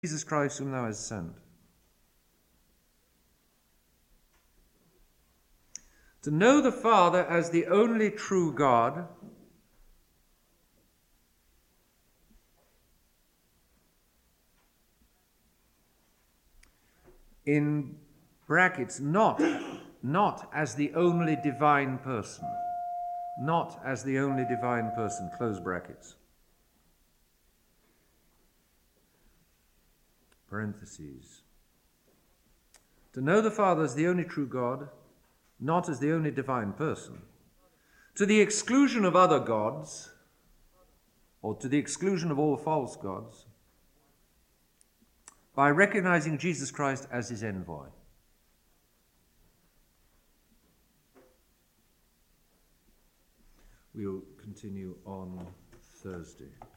Jesus Christ whom thou hast sent. To know the Father as the only true God, in brackets, not as the only divine person. Not as the only divine person, close brackets. Parentheses. To know the Father as the only true God, not as the only divine person, to the exclusion of other gods, or to the exclusion of all false gods, by recognizing Jesus Christ as his envoy. We'll continue on Thursday.